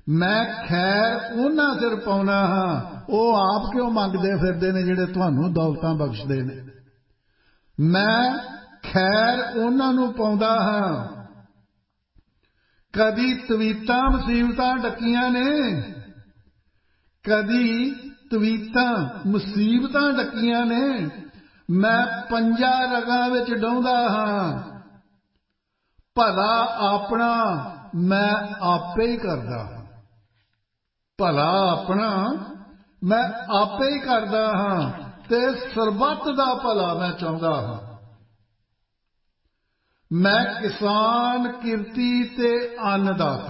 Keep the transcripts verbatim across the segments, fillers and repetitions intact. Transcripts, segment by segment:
मैं खैर उन्हां सिर पाउना हां, ਉਹ ਆਪ ਕਿਉਂ ਮੰਗਦੇ ਫਿਰਦੇ ਨੇ ਜਿਹੜੇ ਤੁਹਾਨੂੰ ਦੌਲਤਾਂ ਬਖਸ਼ਦੇ ਨੇ। मैं खैर ਉਹਨਾਂ ਨੂੰ ਪਾਉਂਦਾ ਹਾਂ। कदी तवीतां मुसीबतां डकियां ने, कदी तवीतां मुसीबतां डकियां ने, मैं पंजा रगां विच डाउंदा हां। भला अपना मैं आपे ही करदा हां, भला अपना मैं आपे ही करदा हां, ते सरबत दा भला मैं चाहुंदा हां। मैं किसान किरती ते अन्नदाता,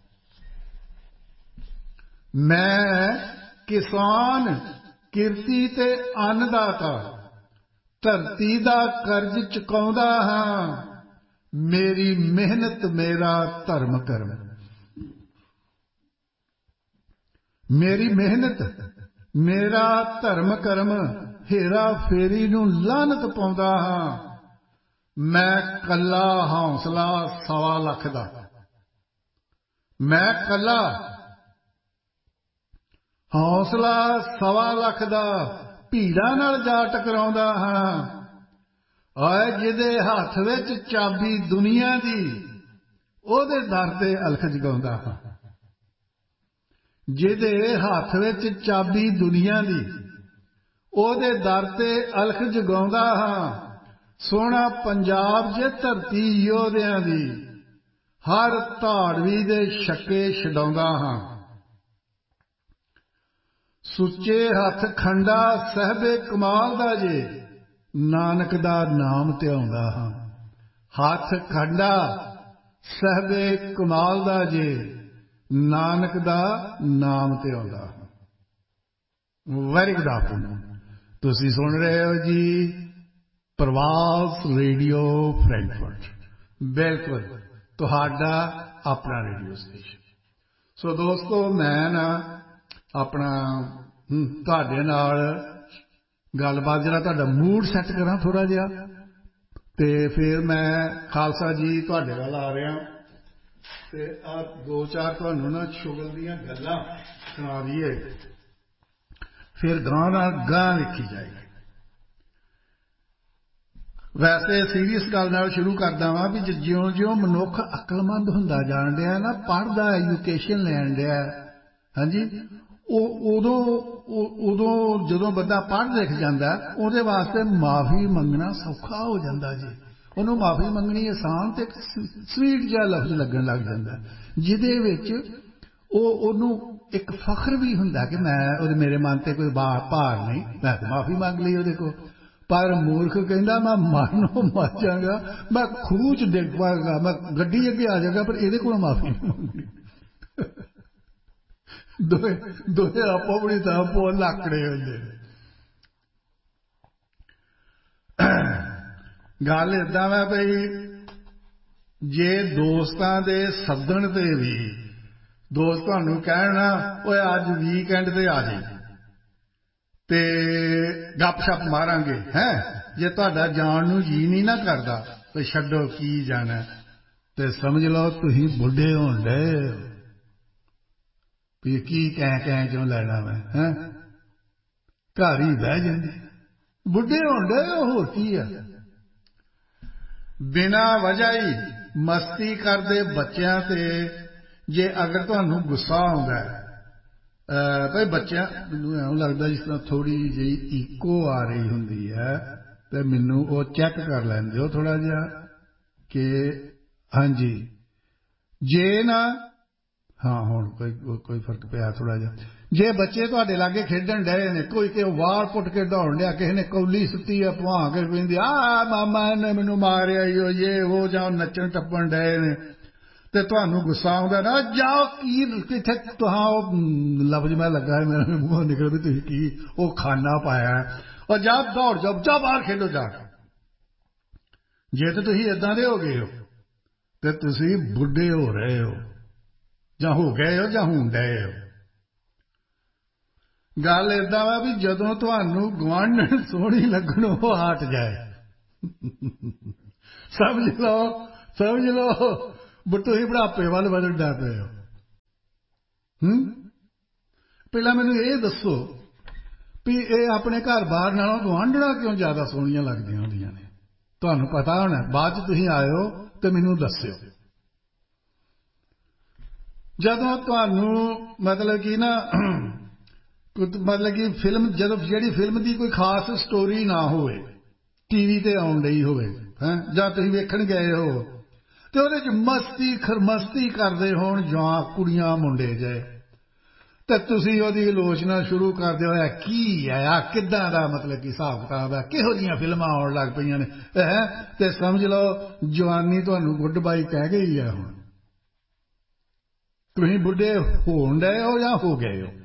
मैं किसान किरती ते अन्नदाता, धरती दा कर्ज चुकाउंदा हां। मेरी मेहनत मेरा धर्म कर्म, मेरी मेहनत मेरा धर्म कर्म, हेरा फेरी नूं लानत पाउंदा हां। मैं कला हौसला सवा लख दा, मैं कला हौसला सवा लख दा, भीड़ां नाल जा टकराउंदा हां। आए जिहदे हत्थ विच चाबी दुनिया दी, ओहदे दर ते अलख जगाउंदा हां। जिहदे हत्थ विच चाबी दुनिया दी, ओहदे दर ते अलख जगाउंदा हां। सोना पंजाब जे धरती योधियां दी, हर धाड़वी दे छक्के छडाउंदा हां। सुच्चे हथ खंडा सहबे कमाल दा जे, नानक दा नाम ध्याउंदा हां। हथ खंडा सहबे कमाल दा जे, नानक दा नाम ध्याउंदा हां। Very good afternoon. तुसीं सुन रहे हो जी प्रवास रेडियो फ्रैंकफर्ट, बिल्कुल तुहाडा अपना रेडियो स्टेशन। सो दोस्तों मैं ना अपना तुहाडे नाल गलबात जरा तुहाडा मूड सैट करा थोड़ा जिहा, ते फिर मैं खालसा जी तुहाडे वाल आ रहा, ते आ दो चार तुहानू ना शुगल दीयां गल्लां सुना दईए, फिर गां नाल गां लिखी जाएगी। वैसे सीरीयस गल नाल शुरू करदा वां भी ज्यों ज्यों मनुख अकलमंद हुंदा जाण डिया ना, पढ़दा एजुकेशन लैण डिया, हाँ जी, उदों उदों जदों बंदा पढ़ लिख जांदा उहदे वास्ते माफ़ी मंगना सौखा हो जांदा जी। उहनूं माफ़ी मंगनी आसान ते स्वीट जिहा लफ्ज़ लगन लग जांदा, जिहदे विच उहनूं एक फख्र भी हुंदा कि मैं उहदे मेरे मन ते कोई भार नहीं, मैं तो माफ़ी मंग लई उहदे कोल। पर मूर्ख कहता मैं मरनों मर जागा, मैं खूह च डिग पागा, मैं गड्डी अगे आ जागा, पर ये को माफी नहीं मंगनी। दोए दोए आपो अपनी तरह पो लाकड़े होंगे। गल इदा वा भाई जे दोस्तां दे सदन ते भी दोस्त तुहानू कहना ओए अज वीकेंड ते आ जाई ते गप शप मारांगे हैं, जे तुहाडा जाण नू जी नहीं ना करदा तो छड्डो की जाना, ते समझ लो तुसीं बुढ़े होण डए हो भी की कह कह क्यों लैना मैं, हैं घर ही बह जांदे, बुढ़े होण डए हो होर की आ। बिना वजह ही मस्ती करदे बच्चों ते जे अगर तुहानू गुस्सा आउंदा है, भाई बच्चा मैनू एवं लगता जिस तरह थोड़ी जी इको आ रही होंगी है, तो मैनू वो चैक कर लैन दो थोड़ा जिहा कि हाँ जी जे ना हाँ हुण कोई कोई फर्क पिया थोड़ा जिहा। जे बच्चे तुहाडे लागे खेडण डए ने, कोई कि वार पुट के दौड़ लिया, किसी ने कौली सुती है भुआ के पींदी आ मामा ने मैनू मारिया ये वो जाओ नच्चण टप्पण डए ने, ते तुहानू गुस्सा आउंदा ना जाओ की किथे तुहां लफ्ज मैं लगा है मेरे मूंहों निकल भी तुसीं की वो खाना पाया और जा दौड़ जाओ जा बाहर खेलो जा। जे तो तुसीं इदां दे हो गए हो ते तुसीं बुढ़े हो रहे हो जां हो गए हो जां होण डए हो। गल इदां वा भी जदों तुहानू गुआंढण सोहणी लगणों हट जाए समझ लो समझ लो तुसीं बुढ़ापे वाल वधण लग पे हो। ਹੂੰ ਪਹਿਲਾਂ ਮੈਨੂੰ ਇਹ ਦੱਸੋ ਵੀ ਇਹ ਆਪਣੇ ਘਰ ਬਾਹਰ ਨਾਲੋਂ ਗੁਆਂਢਣਾ ਕਿਉਂ ਜ਼ਿਆਦਾ ਸੋਹਣੀਆਂ ਲੱਗਦੀਆਂ ਹੁੰਦੀਆਂ ਨੇ? ਤੁਹਾਨੂੰ ਪਤਾ ਹੋਣਾ, ਬਾਅਦ 'ਚ ਤੁਸੀਂ ਆਇਓ ਤੇ ਮੈਨੂੰ ਦੱਸਿਓ। ਜਦੋਂ ਤੁਹਾਨੂੰ ਮਤਲਬ ਕਿ ਨਾ ਮਤਲਬ ਕਿ ਫਿਲਮ ਜਦੋਂ ਜਿਹੜੀ ਫਿਲਮ ਦੀ ਕੋਈ ਖਾਸ ਸਟੋਰੀ ਨਾ ਹੋਵੇ, ਟੀ ਵੀ 'ਤੇ ਆਉਣ ਡਈ ਹੋਵੇ ਹੈਂ, ਜਾਂ ਤੁਸੀਂ ਵੇਖਣ ਗਏ ਹੋ ਅਤੇ ਉਹਦੇ 'ਚ ਮਸਤੀ ਖਰਮਸਤੀ ਕਰਦੇ ਹੋਣ ਜਾਂ ਕੁੜੀਆਂ ਮੁੰਡੇ ਜਿਹੇ, ਤੇ ਤੁਸੀਂ ਉਹਦੀ ਆਲੋਚਨਾ ਸ਼ੁਰੂ ਕਰ ਦਿਓ, ਇਹ ਕੀ ਹੈ, ਆ ਕਿੱਦਾਂ ਦਾ ਮਤਲਬ ਕਿ ਹਿਸਾਬ ਕਿਤਾਬ ਹੈ, ਕਿਹੋ ਜਿਹੀਆਂ ਫਿਲਮਾਂ ਆਉਣ ਲੱਗ ਪਈਆਂ ਨੇ ਹੈਂ, ਅਤੇ ਸਮਝ ਲਓ ਜਵਾਨੀ ਤੁਹਾਨੂੰ ਗੁੱਡ ਬਾਈ ਕਹਿ ਗਈ ਹੈ। ਹੁਣ ਤੁਸੀਂ ਬੁੱਢੇ ਹੋਣ ਡਏ ਹੋ ਜਾਂ ਹੋ ਗਏ ਹੋ।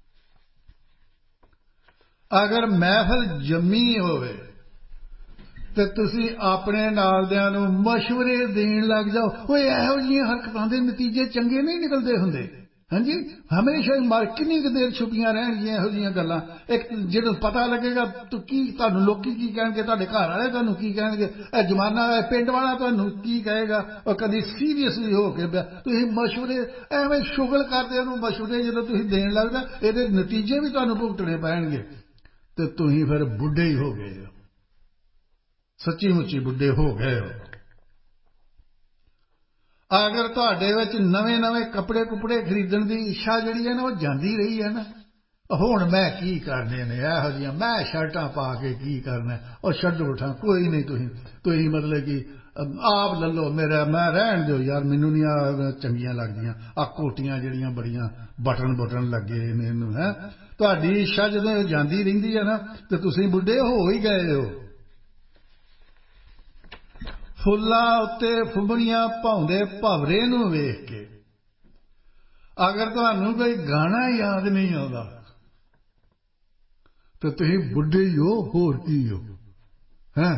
ਅਗਰ ਮਹਿਫਲ ਜੰਮੀ ਹੋਵੇ ਤੇ ਤੁਸੀਂ ਆਪਣੇ ਨਾਲਦਿਆਂ ਨੂੰ ਮਸ਼ਵਰੇ ਦੇਣ ਲੱਗ ਜਾਓ, ਓਏ ਇਹੋ ਜਿਹੀਆਂ ਹਰਕਤਾਂ ਦੇ ਨਤੀਜੇ ਚੰਗੇ ਨਹੀਂ ਨਿਕਲਦੇ ਹੁੰਦੇ। ਹਾਂਜੀ, ਹਮੇਸ਼ਾ ਹੀ ਮਰ ਕਿੰਨੀ ਕੁ ਦੇਰ ਛੁਪੀਆਂ ਰਹਿਣਗੀਆਂ ਇਹੋ ਜਿਹੀਆਂ ਗੱਲਾਂ। ਇੱਕ ਜਦੋਂ ਪਤਾ ਲੱਗੇਗਾ ਤੂੰ ਕੀ ਤੁਹਾਨੂੰ ਲੋਕੀ ਕੀ ਕਹਿਣਗੇ, ਤੁਹਾਡੇ ਘਰ ਵਾਲੇ ਤੁਹਾਨੂੰ ਕੀ ਕਹਿਣਗੇ, ਇਹ ਜ਼ਮਾਨਾ ਇਹ ਪਿੰਡ ਵਾਲਾ ਤੁਹਾਨੂੰ ਕੀ ਕਹੇਗਾ। ਉਹ ਕਦੀ ਸੀਰੀਅਸਲੀ ਹੋ ਕੇ ਤੁਸੀਂ ਮਸ਼ਵਰੇ ਐਵੇਂ ਸ਼ੁਗਲ ਕਰਦੇ ਉਹਨੂੰ ਮਸ਼ਵਰੇ ਜਦੋਂ ਤੁਸੀਂ ਦੇਣ ਲੱਗਦਾ, ਇਹਦੇ ਨਤੀਜੇ ਵੀ ਤੁਹਾਨੂੰ ਭੁਗਤਣੇ ਪੈਣਗੇ ਤੇ ਤੁਸੀਂ ਫਿਰ ਬੁੱਢੇ ਹੀ ਹੋ ਗਏ ਹੋ, ਸੱਚੀ ਮੁੱਚੀ ਬੁੱਢੇ ਹੋ ਗਏ ਹੋ। ਅਗਰ ਤੁਹਾਡੇ ਵਿੱਚ ਨਵੇਂ ਨਵੇਂ ਕੱਪੜੇ ਕੁਪੜੇ ਖਰੀਦਣ ਦੀ ਇੱਛਾ ਜਿਹੜੀ ਹੈ ਨਾ ਉਹ ਜਾਂਦੀ ਰਹੀ ਹੈ ਨਾ, ਹੁਣ ਮੈਂ ਕੀ ਕਰਨੇ ਨੇ ਇਹੋ ਜਿਹੀਆਂ, ਮੈਂ ਸ਼ਰਟਾਂ ਪਾ ਕੇ ਕੀ ਕਰਨਾ, ਉਹ ਛੱਡੋ ਉਠਾਂ ਕੋਈ ਨਹੀਂ, ਤੁਸੀਂ ਤੁਸੀਂ ਮਤਲਬ ਕਿ ਆਪ ਲੈ ਲਓ, ਮੇਰਾ ਮੈਂ ਰਹਿਣ ਦਿਓ ਯਾਰ, ਮੈਨੂੰ ਨਹੀਂ ਆ ਚੰਗੀਆਂ ਲੱਗਦੀਆਂ ਆਹ ਕੋਟੀਆਂ ਜਿਹੜੀਆਂ ਬੜੀਆਂ ਬਟਨ ਬਟਨ ਲੱਗੇ ਨੇ ਇਹਨੂੰ ਹੈਂ। ਤੁਹਾਡੀ ਇੱਛਾ ਜਦੋਂ ਜਾਂਦੀ ਰਹਿੰਦੀ ਹੈ ਨਾ ਤੇ ਤੁਸੀਂ ਬੁੱਢੇ ਹੋ ਹੀ ਗਏ ਹੋ। ਫੁੱਲਾਂ ਉੱਤੇ ਫੁੰਬਣੀਆਂ ਭਾਉਂਦੇ ਭਵਰੇ ਨੂੰ ਵੇਖ ਕੇ ਅਗਰ ਤੁਹਾਨੂੰ ਕੋਈ ਗਾਣਾ ਯਾਦ ਨਹੀਂ ਆਉਂਦਾ ਤਾਂ ਤੁਸੀਂ ਬੁੱਢੇ ਹੀ ਹੋ, ਹੋਰ ਕੀ ਹੋ ਹੈਂ।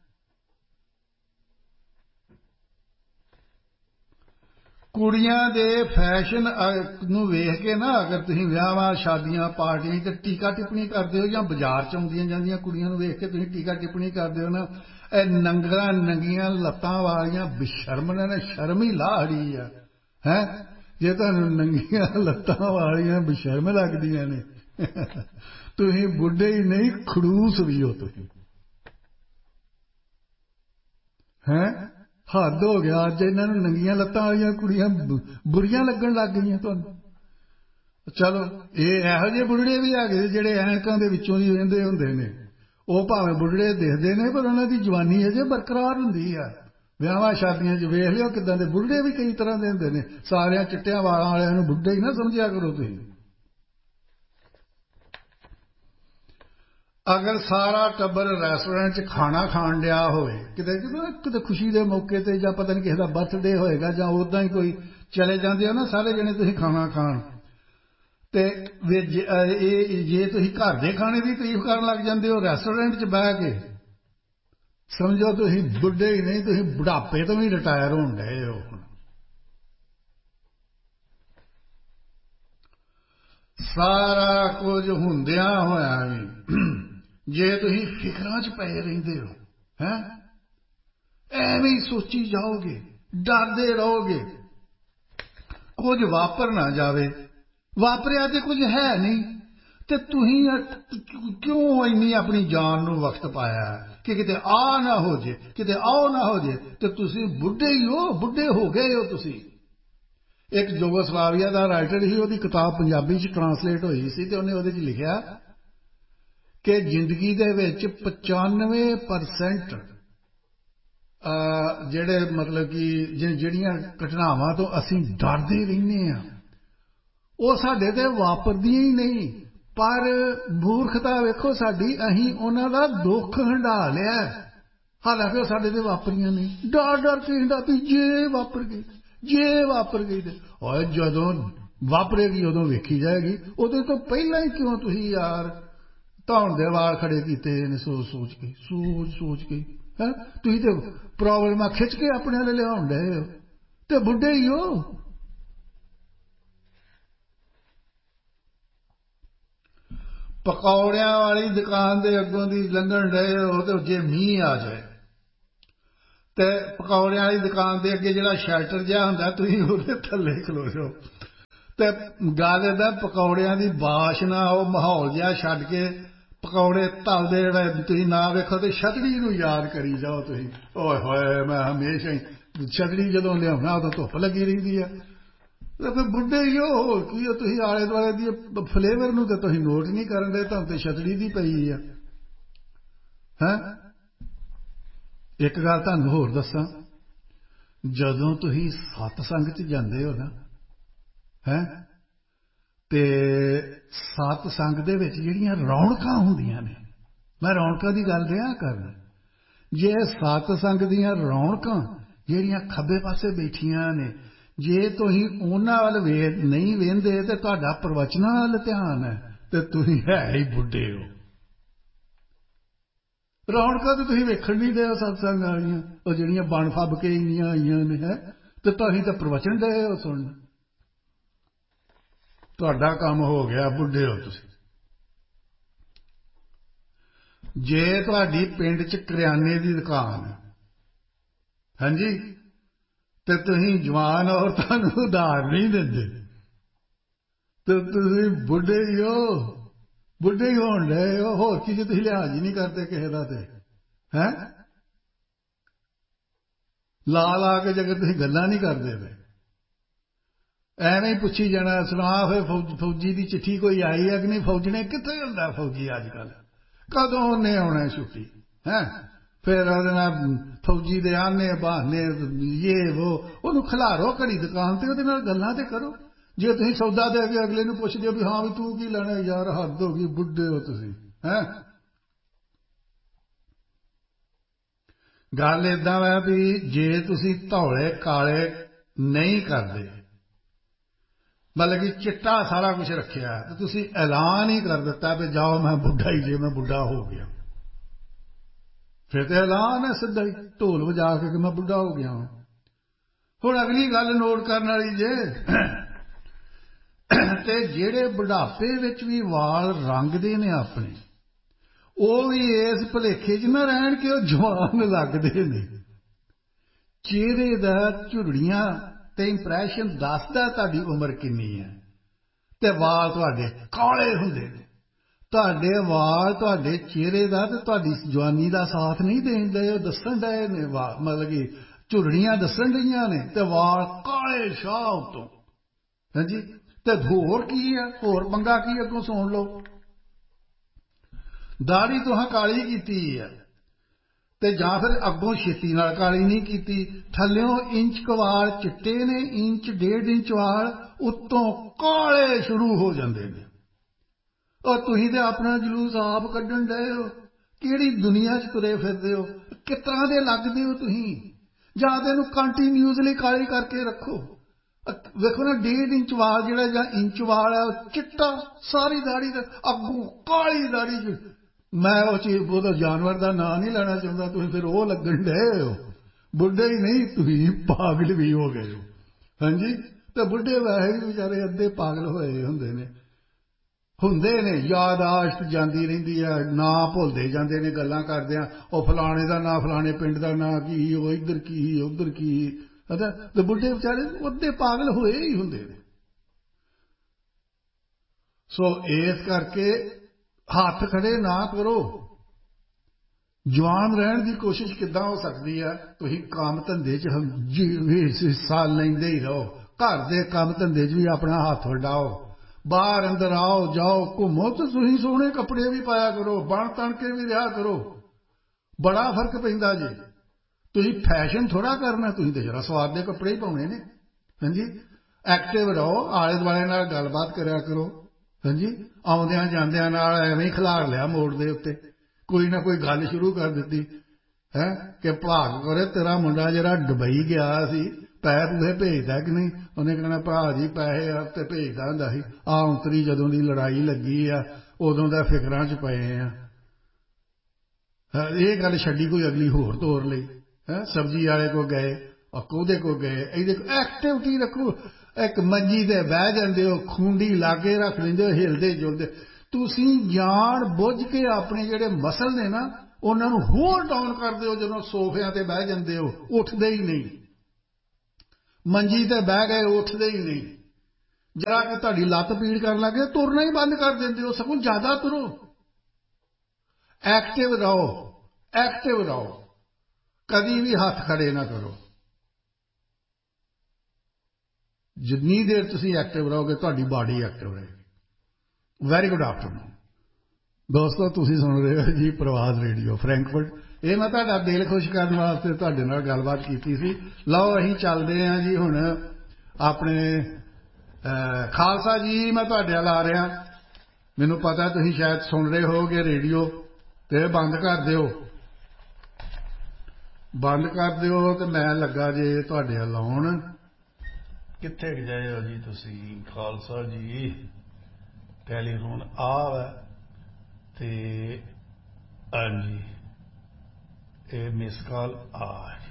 ਕੁੜੀਆਂ ਦੇ ਫੈਸ਼ਨ ਨੂੰ ਵੇਖ ਕੇ ਨਾ ਅਗਰ ਤੁਸੀਂ ਵਿਆਹਾਂ ਸ਼ਾਦੀਆਂ ਪਾਰਟੀਆਂ ਤੇ ਟੀਕਾ ਟਿੱਪਣੀ ਕਰਦੇ ਹੋ, ਜਾਂ ਬਾਜ਼ਾਰ 'ਚ ਆਉਂਦੀਆਂ ਜਾਂਦੀਆਂ ਕੁੜੀਆਂ ਨੂੰ ਵੇਖ ਕੇ ਤੁਸੀਂ ਟੀਕਾ ਟਿੱਪਣੀ ਕਰਦੇ ਹੋ ਨਾ, ਇਹ ਨੰਗਰਾਂ ਨੰਗੀਆਂ ਲੱਤਾਂ ਵਾਲੀਆਂ ਬੇਸ਼ਰਮ ਨੇ, ਸ਼ਰਮ ਹੀ ਲਾਹੜੀ ਆ ਹੈਂ। ਜੇ ਤੁਹਾਨੂੰ ਨੰਗੀਆਂ ਲੱਤਾਂ ਵਾਲੀਆਂ ਬੇਸ਼ਰਮ ਲੱਗਦੀਆਂ ਨੇ ਤੁਸੀਂ ਬੁੱਢੇ ਹੀ ਨਹੀਂ, ਖੜੂਸ ਵੀ ਹੋ ਤੁਸੀਂ ਹੈਂ। ਹੱਦ ਹੋ ਗਿਆ, ਅੱਜ ਇਹਨਾਂ ਨੂੰ ਨੰਗੀਆਂ ਲੱਤਾਂ ਵਾਲੀਆਂ ਕੁੜੀਆਂ ਬੁਰੀਆਂ ਲੱਗਣ ਲੱਗ ਗਈਆਂ ਤੁਹਾਨੂੰ। ਚਲੋ ਇਹ ਇਹੋ ਜਿਹੇ ਬੁੱਢੜੇ ਵੀ ਹੈਗੇ ਜਿਹੜੇ ਐਨਕਾਂ ਦੇ ਵਿੱਚੋਂ ਦੀ ਵਹਿੰਦੇ ਹੁੰਦੇ ਨੇ, ਉਹ ਭਾਵੇਂ ਬੁੱਢੜੇ ਦਿਖਦੇ ਨੇ ਪਰ ਉਹਨਾਂ ਦੀ ਜਵਾਨੀ ਅਜੇ ਬਰਕਰਾਰ ਹੁੰਦੀ ਆ। ਵਿਆਹਾਂ ਸ਼ਾਦੀਆਂ 'ਚ ਵੇਖ ਲਿਓ ਕਿੱਦਾਂ ਦੇ ਬੁੱਢੜੇ ਵੀ ਕਈ ਤਰ੍ਹਾਂ ਦੇ ਹੁੰਦੇ ਨੇ। ਸਾਰਿਆਂ ਚਿੱਟਿਆਂ ਵਾਲਾਂ ਵਾਲਿਆਂ ਨੂੰ ਬੁੱਢੇ ਹੀ ਨਾ ਸਮਝਿਆ ਕਰੋ ਤੁਸੀਂ। ਅਗਰ ਸਾਰਾ ਟੱਬਰ ਰੈਸਟੋਰੈਂਟ 'ਚ ਖਾਣਾ ਖਾਣ ਡਿਆ ਹੋਵੇ, ਕਿਤੇ ਕਿਤੇ ਕਿਤੇ ਖੁਸ਼ੀ ਦੇ ਮੌਕੇ 'ਤੇ, ਜਾਂ ਪਤਾ ਨਹੀਂ ਕਿਸੇ ਦਾ ਬਰਥਡੇ ਹੋਏਗਾ, ਜਾਂ ਉੱਦਾਂ ਹੀ ਕੋਈ ਚਲੇ ਜਾਂਦੇ ਹੋ ਨਾ ਸਾਰੇ ਜਣੇ ਤੁਸੀਂ ਖਾਣਾ ਖਾਣ, ਅਤੇ ਇਹ ਜੇ ਤੁਸੀਂ ਘਰ ਦੇ ਖਾਣੇ ਦੀ ਤਾਰੀਫ ਕਰਨ ਲੱਗ ਜਾਂਦੇ ਹੋ ਰੈਸਟੋਰੈਂਟ 'ਚ ਬਹਿ ਕੇ, ਸਮਝੋ ਤੁਸੀਂ ਬੁੱਢੇ ਹੀ ਨਹੀਂ, ਤੁਸੀਂ ਬੁਢਾਪੇ ਤੋਂ ਵੀ ਰਿਟਾਇਰ ਹੋਣ ਡਏ ਹੋ। ਸਾਰਾ ਕੁਝ ਹੁੰਦਿਆਂ ਹੋਇਆ ਵੀ ਜੇ ਤੁਸੀਂ ਫਿਕਰਾਂ 'ਚ ਪਏ ਰਹਿੰਦੇ ਹੋ ਹੈਂ, ਐਵੇਂ ਹੀ ਸੋਚੀ ਜਾਓਗੇ, ਡਰਦੇ ਰਹੋਗੇ ਕੁਝ ਵਾਪਰ ਨਾ ਜਾਵੇ, ਵਾਪਰਿਆ ਤੇ ਕੁਝ ਹੈ ਨਹੀਂ, ਤੇ ਤੁਸੀਂ ਕਿਉਂ ਇੰਨੀ ਆਪਣੀ ਜਾਨ ਨੂੰ ਵਕਤ ਪਾਇਆ ਕਿ ਕਿਤੇ ਆ ਨਾ ਹੋ ਜੇ, ਕਿਤੇ ਆਓ ਨਾ ਹੋ ਜੇ, ਤੇ ਤੁਸੀਂ ਬੁੱਢੇ ਹੀ ਹੋ, ਬੁੱਢੇ ਹੋ ਗਏ ਹੋ ਤੁਸੀਂ। ਇੱਕ ਯੂਗੋਸਲਾਵੀਆ ਦਾ ਰਾਈਟਰ ਸੀ, ਉਹਦੀ ਕਿਤਾਬ ਪੰਜਾਬੀ 'ਚ ਟਰਾਂਸਲੇਟ ਹੋਈ ਸੀ, ਤੇ ਉਹਨੇ ਉਹਦੇ 'ਚ ਲਿਖਿਆ ਕਿ ਜ਼ਿੰਦਗੀ ਦੇ ਵਿੱਚ ਪਚਾਨਵੇਂ ਪਰਸੈਂਟ ਜਿਹੜੇ ਮਤਲਬ ਕਿ ਜਿਹੜੀਆਂ ਘਟਨਾਵਾਂ ਤੋਂ ਅਸੀਂ ਡਰਦੇ ਰਹਿੰਦੇ ਹਾਂ ਉਹ ਸਾਡੇ 'ਤੇ ਵਾਪਰਦੀਆਂ ਹੀ ਨਹੀਂ, ਪਰ ਮੂਰਖਤਾ ਵੇਖੋ ਸਾਡੀ, ਅਸੀਂ ਉਹਨਾਂ ਦਾ ਦੁੱਖ ਹੰਢਾ ਲਿਆ, ਹਾਲਾਂਕਿ ਉਹ ਸਾਡੇ 'ਤੇ ਵਾਪਰੀਆਂ ਨਹੀਂ। ਡਰ ਡਰ ਕੇ ਹੰਢਾ ਵੀ ਜੇ ਵਾਪਰ ਗਈ, ਜੇ ਵਾਪਰ ਗਈ ਤੇ ਓਏ ਜਦੋਂ ਵਾਪਰੇਗੀ ਉਦੋਂ ਵੇਖੀ ਜਾਏਗੀ, ਉਹਦੇ ਤੋਂ ਪਹਿਲਾਂ ਹੀ ਕਿਉਂ ਤੁਸੀਂ ਯਾਰ ਧੌਣ ਦੇ ਵਾਲ ਖੜੇ ਕੀਤੇ ਨੇ ਸੋਚ ਸੋਚ ਕੇ, ਸੋਚ ਸੋਚ ਕੇ ਹੈਂ। ਤੁਸੀਂ ਤੇ ਪ੍ਰੋਬਲਮਾਂ ਖਿੱਚ ਕੇ ਆਪਣੇ ਵਾਲੇ ਲਿਆਉਣ ਡਏ ਹੋ, ਤੇ ਬੁੱਢੇ ਹੀ ਹੋ। ਪਕੌੜਿਆਂ ਵਾਲੀ ਦੁਕਾਨ ਦੇ ਅੱਗੋਂ ਦੀ ਲੰਘਣ ਡਏ ਹੋ, ਤੇ ਜੇ ਮੀਂਹ ਆ ਜਾਏ ਤੇ ਪਕੌੜਿਆਂ ਵਾਲੀ ਦੁਕਾਨ ਦੇ ਅੱਗੇ ਜਿਹੜਾ ਸ਼ੈਲਟਰ ਜਿਹਾ ਹੁੰਦਾ, ਤੁਸੀਂ ਉਹਦੇ ਥੱਲੇ ਖਲੋ ਜਾਓ ਤੇ ਗੱਲ ਇਹਦਾ ਪਕੌੜਿਆਂ ਦੀ ਬਾਸ਼ਨਾ ਉਹ ਮਾਹੌਲ ਜਿਹਾ ਛੱਡ ਕੇ ਪਕੌੜੇ ਤਲਦੇ ਜਿਹੜੇ ਤੁਸੀਂ ਨਾ ਵੇਖੋ ਤੇ ਛਤੜੀ ਨੂੰ ਯਾਦ ਕਰੀ ਜਾਓ ਤੁਸੀਂ ਓਏ ਹੋਏ ਮੈਂ ਹਮੇਸ਼ਾ ਹੀ ਛਤੜੀ ਜਦੋਂ ਲਿਆਉਣਾ ਉਦੋਂ ਧੁੱਪ ਲੱਗੀ ਰਹਿੰਦੀ ਆ ਤੇ ਫਿਰ ਬੁੱਢੇ ਹੀ ਉਹ ਹੋਰ ਕੀ ਤੁਸੀਂ ਆਲੇ ਦੁਆਲੇ ਦੀ ਫਲੇਵਰ ਨੂੰ ਤੇ ਤੁਸੀਂ ਨੋਟ ਨਹੀਂ ਕਰਨ ਦੇ ਤੁਹਾਨੂੰ ਤੇ ਛਤੜੀ ਦੀ ਪਈ ਆ ਹੈਂ ਇੱਕ ਗੱਲ ਤੁਹਾਨੂੰ ਹੋਰ ਦੱਸਾਂ ਜਦੋਂ ਤੁਸੀਂ ਸਤਸੰਗ 'ਚ ਜਾਂਦੇ ਹੋ ਨਾ ਹੈਂ ਤੇ ਸਤਸੰਗ ਦੇ ਵਿੱਚ ਜਿਹੜੀਆਂ ਰੌਣਕਾਂ ਹੁੰਦੀਆਂ ਨੇ ਮੈਂ ਰੌਣਕਾਂ ਦੀ ਗੱਲ ਰਿਹਾ ਕਰਨ ਜੇ ਸਤਸੰਗ ਦੀਆਂ ਰੌਣਕਾਂ ਜਿਹੜੀਆਂ ਖੱਬੇ ਪਾਸੇ ਬੈਠੀਆਂ ਨੇ ਜੇ ਤੁਸੀਂ ਉਹਨਾਂ ਵੱਲ ਵੇ ਨਹੀਂ ਵੇਂਦੇ ਤੇ ਤੁਹਾਡਾ ਪ੍ਰਵਚਨਾਂ ਵੱਲ ਧਿਆਨ ਹੈ ਤੇ ਤੁਸੀਂ ਹੈ ਹੀ ਬੁੱਢੇ ਹੋ ਰੌਣਕਾਂ ਤੇ ਤੁਸੀਂ ਵੇਖਣ ਨਹੀਂ ਦੇ ਸਤਸੰਗ ਵਾਲੀਆਂ ਉਹ ਜਿਹੜੀਆਂ ਬਣ ਫੱਬ ਕੇ ਇੰਨੀਆਂ ਆਈਆਂ ਨੇ ਹੈ ਤੇ ਤੁਸੀਂ ਤਾਂ ਪ੍ਰਵਚਨ ਦੇ ਹੋ ਸੁਣਨ ਤੁਹਾਡਾ ਕੰਮ ਹੋ ਗਿਆ ਬੁੱਢੇ ਹੋ ਤੁਸੀਂ ਜੇ ਤੁਹਾਡੀ ਪਿੰਡ 'ਚ ਕਰਿਆਨੇ ਦੀ ਦੁਕਾਨ ਹੈ ਹਾਂਜੀ ਤੇ ਤੁਸੀਂ ਜਵਾਨ ਔਰਤਾਂ ਨੂੰ ਉਧਾਰ ਨਹੀਂ ਦਿੰਦੇ ਤੇ ਤੁਸੀਂ ਬੁੱਢੇ ਹੀ ਹੋ ਬੁੱਢੇ ਹੀ ਹੋਣ ਡਏ ਹੋ ਹੋਰ ਕੀ ਜੇ ਤੁਸੀਂ ਲਿਹਾਜ਼ ਹੀ ਨਹੀਂ ਕਰਦੇ ਕਿਸੇ ਦਾ ਤੇ ਹੈਂ ਲਾ ਲਾ ਕੇ ਜੇਕਰ ਤੁਸੀਂ ਗੱਲਾਂ ਨਹੀਂ ਕਰਦੇ ਪਏ ਐਵੇਂ ਹੀ ਪੁੱਛੀ ਜਾਣਾ ਸੁਣਾ ਫਿਰ ਫੌਜੀ ਦੀ ਚਿੱਠੀ ਕੋਈ ਆਈ ਹੈ ਕਿ ਨਹੀਂ ਫੌਜੀ ਨੇ ਕਿੱਥੇ ਹੁੰਦਾ ਫੌਜੀ ਅੱਜ ਕੱਲ੍ਹ ਕਦੋਂ ਉਹਨੇ ਆਉਣਾ ਛੁੱਟੀ ਹੈਂ ਫਿਰ ਉਹਦੇ ਨਾਲ ਫੌਜੀ ਦੇ ਆਨੇ ਬਹਾਨੇ ਇਹ ਉਹ ਉਹਨੂੰ ਖਿਲਾਰੋ ਘੜੀ ਦੁਕਾਨ ਤੇ ਉਹਦੇ ਨਾਲ ਗੱਲਾਂ ਤੇ ਕਰੋ ਜੇ ਤੁਸੀਂ ਸੌਦਾ ਦੇ ਕੇ ਅਗਲੇ ਨੂੰ ਪੁੱਛਦੇ ਹੋ ਵੀ ਹਾਂ ਵੀ ਤੂੰ ਕੀ ਲੈਣਾ ਯਾਰ ਹੱਦ ਹੋ ਗਈ ਬੁੱਢੇ ਹੋ ਤੁਸੀਂ ਹੈਂ ਗੱਲ ਏਦਾਂ ਹੈ ਵੀ ਜੇ ਤੁਸੀਂ ਧੌਲੇ ਕਾਲੇ ਨਹੀਂ ਕਰਦੇ ਮਤਲਬ ਕਿ ਚਿੱਟਾ ਸਾਰਾ ਕੁਝ ਰੱਖਿਆ ਤੇ ਤੁਸੀਂ ਐਲਾਨ ਹੀ ਕਰ ਦਿੱਤਾ ਵੀ ਜਾਓ ਮੈਂ ਬੁੱਢਾ ਹੀ ਜੇ ਮੈਂ ਬੁੱਢਾ ਹੋ ਗਿਆ ਫਿਰ ਤੇ ਐਲਾਨ ਹੈ ਸਿੱਧਾ ਹੀ ਢੋਲ ਵਜਾ ਕੇ ਕਿ ਮੈਂ ਬੁੱਢਾ ਹੋ ਗਿਆ ਹੁਣ ਅਗਲੀ ਗੱਲ ਨੋਟ ਕਰਨ ਵਾਲੀ ਜੇ ਤੇ ਜਿਹੜੇ ਬੁਢਾਪੇ ਵਿੱਚ ਵੀ ਵਾਲ ਰੰਗਦੇ ਨੇ ਆਪਣੇ ਉਹ ਵੀ ਇਸ ਭੁਲੇਖੇ 'ਚ ਨਾ ਰਹਿਣ ਕਿ ਉਹ ਜਵਾਨ ਲੱਗਦੇ ਨੇ ਚਿਹਰੇ ਦਾ ਝੁਰੜੀਆਂ ਤੇ ਇੰਪ੍ਰੈਸ਼ਨ ਦੱਸਦਾ ਤੁਹਾਡੀ ਉਮਰ ਕਿੰਨੀ ਹੈ ਤੇ ਵਾਲ ਤੁਹਾਡੇ ਕਾਲੇ ਹੁੰਦੇ ਨੇ ਤੁਹਾਡੇ ਵਾਲ ਤੁਹਾਡੇ ਚਿਹਰੇ ਦਾ ਤੇ ਤੁਹਾਡੀ ਜਵਾਨੀ ਦਾ ਸਾਥ ਨਹੀਂ ਦੇਂਦੇ ਉਹ ਦੱਸਣ ਡਏ ਨੇ ਮਤਲਬ ਕਿ ਝੁਰੜੀਆਂ ਦੱਸਣ ਡਈਆਂ ਨੇ ਤੇ ਵਾਲ ਕਾਲੇ ਸ਼ਾਹ ਉੱਤੋਂ ਹਾਂਜੀ ਤੇ ਹੋਰ ਕੀ ਆ ਹੋਰ ਪੰਗਾ ਕੀ ਅੱਗੋਂ ਸੁਣ ਲਓ ਦਾੜੀ ਤੁਹਾਂ ਕਾਲੀ ਕੀਤੀ ਆ ਤੇ ਜਾਂ ਫਿਰ ਅੱਗੋਂ ਛੇਤੀ ਨਾਲ ਕਾਲੀ ਨਹੀਂ ਕੀਤੀ ਥੱਲਿਓਂ ਇੰਚ ਕੁ ਵਾਲ ਚਿੱਟੇ ਨੇ ਇੰਚ ਡੇਢ ਇੰਚ ਵਾਲ ਉੱਤੋਂ ਕਾਲੇ ਸ਼ੁਰੂ ਹੋ ਜਾਂਦੇ ਨੇ ਉਹ ਤੁਸੀਂ ਤੇ ਆਪਣਾ ਜਲੂਸ ਆਪ ਕੱਢਣ ਡਏ ਹੋ ਕਿਹੜੀ ਦੁਨੀਆ 'ਚ ਤੁਰੇ ਫਿਰਦੇ ਹੋ ਕਿਸ ਤਰ੍ਹਾਂ ਦੇ ਲੱਗਦੇ ਹੋ ਤੁਸੀਂ ਜਾਂ ਤੇ ਇਹਨੂੰ ਕੰਟੀਨਿਊਸਲੀ ਕਾਲੀ ਕਰਕੇ ਰੱਖੋ ਵੇਖੋ ਨਾ ਡੇਢ ਇੰਚ ਵਾਲ ਜਿਹੜਾ ਜਾਂ ਇੰਚ ਵਾਲ ਹੈ ਉਹ ਚਿੱਟਾ ਸਾਰੀ ਦਾੜੀ ਦਾ ਅੱਗੋਂ ਕਾਲੀ ਦਾੜੀ ਮੈਂ ਉਹ ਚੀਜ਼ ਉਹਦਾ ਜਾਨਵਰ ਦਾ ਨਾਂ ਨਹੀਂ ਲੈਣਾ ਚਾਹੁੰਦਾ ਤੁਸੀਂ ਫਿਰ ਉਹ ਲੱਗਣ ਡਏ ਹੋ ਬੁੱਢੇ ਹੀ ਨਹੀਂ ਤੁਸੀਂ ਪਾਗਲ ਵੀ ਹੋ ਗਏ ਹੋ ਹਾਂਜੀ ਤੇ ਬੁੱਢੇ ਵੈਸੇ ਵੀ ਵਿਚਾਰੇ ਅੱਧੇ ਪਾਗਲ ਹੋਏ ਹੁੰਦੇ ਨੇ ਹੁੰਦੇ ਨੇ ਯਾਦਾਸ਼ਤ ਜਾਂਦੀ ਰਹਿੰਦੀ ਹੈ ਨਾਂ ਭੁੱਲਦੇ ਜਾਂਦੇ ਨੇ ਗੱਲਾਂ ਕਰਦੇ ਆ ਉਹ ਫਲਾਣੇ ਦਾ ਨਾਂ ਫਲਾਣੇ ਪਿੰਡ ਦਾ ਨਾਂ ਕੀ ਉਹ ਇੱਧਰ ਕੀ ਉੱਧਰ ਕੀ ਅੱਛਾ ਤੇ ਬੁੱਢੇ ਵਿਚਾਰੇ ਅੱਧੇ ਪਾਗਲ ਹੋਏ ਹੀ ਹੁੰਦੇ ਨੇ ਸੋ ਇਸ ਕਰਕੇ ਹੱਥ ਖੜੇ ਨਾ ਕਰੋ ਜਵਾਨ ਰਹਿਣ ਦੀ ਕੋਸ਼ਿਸ਼ ਕਿੱਦਾਂ ਹੋ ਸਕਦੀ ਹੈ ਤੁਸੀਂ ਕੰਮ ਧੰਦੇ 'ਚ ਹਿੱਸਾ ਲੈਂਦੇ ਹੀ ਰਹੋ ਘਰ ਦੇ ਕੰਮ ਧੰਦੇ 'ਚ ਵੀ ਆਪਣਾ ਹੱਥ ਵਡਾਓ ਬਾਹਰ ਅੰਦਰ ਆਓ ਜਾਓ ਘੁੰਮੋ ਤੇ ਤੁਸੀਂ ਸੋਹਣੇ ਕੱਪੜੇ ਵੀ ਪਾਇਆ ਕਰੋ ਬਣ ਤਣ ਕੇ ਵੀ ਰਿਹਾ ਕਰੋ ਬੜਾ ਫਰਕ ਪੈਂਦਾ ਜੀ ਤੁਸੀਂ ਫੈਸ਼ਨ ਥੋੜ੍ਹਾ ਕਰਨਾ ਤੁਸੀਂ ਤੇ ਜਰਾ ਸਵਾਦ ਦੇ ਕੱਪੜੇ ਹੀ ਪਾਉਣੇ ਨੇ ਹਾਂਜੀ ਐਕਟਿਵ ਰਹੋ ਆਲੇ ਦੁਆਲੇ ਨਾਲ ਗੱਲਬਾਤ ਕਰਿਆ ਕਰੋ ਹਾਂਜੀ ਆਉਂਦਿਆਂ ਜਾਂਦਿਆਂ ਨਾਲ ਐਵੇਂ ਹੀ ਖਿਲਾਰ ਲਿਆ ਮੋੜ ਦੇ ਉੱਤੇ ਕੋਈ ਨਾ ਕੋਈ ਗੱਲ ਸ਼ੁਰੂ ਕਰ ਦਿੱਤੀ ਹੈ ਕਿ ਭਾਗ ਕਰੇ ਤੇਰਾ ਮੁੰਡਾ ਜਿਹੜਾ ਦੁਬਈ ਗਿਆ ਸੀ ਪੈਸੇ ਪੂਸੇ ਭੇਜਦਾ ਕਿ ਨਹੀਂ ਉਹਨੇ ਕਹਿਣਾ ਭਰਾ ਜੀ ਪੈਸੇ ਆ ਤੇ ਭੇਜਦਾ ਹੁੰਦਾ ਸੀ ਆਹ ਉਂਤਰੀ ਜਦੋਂ ਦੀ ਲੜਾਈ ਲੱਗੀ ਆ ਉਦੋਂ ਦਾ ਫਿਕਰਾਂ 'ਚ ਪਏ ਆ ਇਹ ਗੱਲ ਛੱਡੀ ਕੋਈ ਅਗਲੀ ਹੋਰ ਤੋਰ ਲਈ ਹੈਂ ਸਬਜ਼ੀ ਵਾਲੇ ਕੋਲ ਗਏ ਉਹਦੇ ਕੋਲ ਗਏ ਇਹਦੇ ਕੋਲ ਐਕਟਿਵਿਟੀ ਰੱਖੋ ਇੱਕ ਮੰਜੀ ਤੇ ਬਹਿ ਜਾਂਦੇ ਹੋ ਖੂੰਡੀ ਲਾਗੇ ਰੱਖ ਲੈਂਦੇ ਹੋ ਹਿਲਦੇ ਜੁਲਦੇ ਤੁਸੀਂ ਜਾਣ ਬੁੱਝ ਕੇ ਆਪਣੇ ਜਿਹੜੇ ਮਸਲ ਨੇ ਨਾ ਉਹਨਾਂ ਨੂੰ ਹੋਰ ਡਾਊਨ ਕਰਦੇ ਹੋ ਜਦੋਂ ਸੋਫਿਆਂ ਤੇ ਬਹਿ ਜਾਂਦੇ ਹੋ ਉੱਠਦੇ ਹੀ ਨਹੀਂ ਮੰਜੀ ਤੇ ਬਹਿ ਗਏ ਉੱਠਦੇ ਹੀ ਨਹੀਂ जरा कि तुहाडी लत्त पीड़ करन लग गई तुरना ही बंद कर देंदे हो सगों ज़्यादा तुरो एक्टिव रहो एक्टिव रहो कदी भी हथ खड़े ना करो जिन्नी देर तुसीं एक्टिव रहोगे तुहाडी बॉडी एक्टिव रहेगी वैरी गुड आफ्टरनून दोस्तों तुसीं सुन रहे हो जी प्रवास रेडियो फ्रैंकफर्ट ये मैं तुहाडा दिल खुश करने वास्ते तुहाडे नाल गलबात कीती सी लओ असीं चलदे हां जी हुण अपने खालसा जी मैं तुहाडे नाल आ रहा मैनूं पता तुसीं शायद सुन रहे होगे रेडियो ते बंद कर दिओ बंद कर दिओ ते मैं लगा जे तुहाडे नाल आउण कित्थे गए हो जी तुसीं खालसा जी टैलीफोन आ वै ते हां जी ये मिस कॉल आ